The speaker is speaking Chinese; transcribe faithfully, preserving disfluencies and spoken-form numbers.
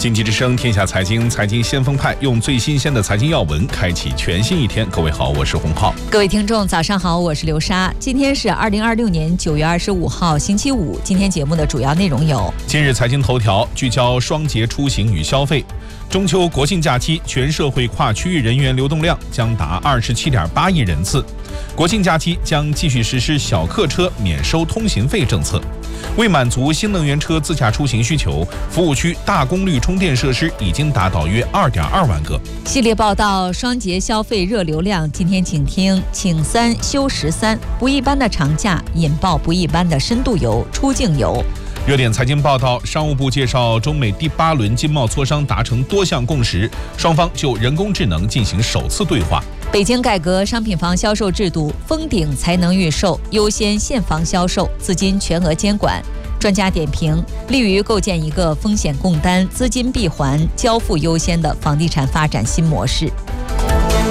经济之声天下财经，财经先锋派用最新鲜的财经要闻开启全新一天。各位好，我是洪浩。 各位听众早上好，我是刘莎。今天是二零二六年九月二十五号星期五。今天节目的主要内容有： 今日财经头条聚焦双节出行与消费，中秋国庆假期全社会跨区域人员流动量将达二十七点八亿人次，国庆假期将继续实施小客车免收通行费政策。为满足新能源车自驾出行需求，服务区大功率充电设施已经达到约二点二万个。 系列报道双节消费热流量，今天请听请三休十三，不一般的长假引爆不一般的深度游、出境游。 热点财经报道，商务部介绍中美第八轮经贸磋商达成多项共识，双方就人工智能进行首次对话。 北京改革商品房销售制度，封顶才能预售，优先现房销售，资金全额监管。专家点评，利于构建一个风险共担、资金闭环、交付优先的房地产发展新模式。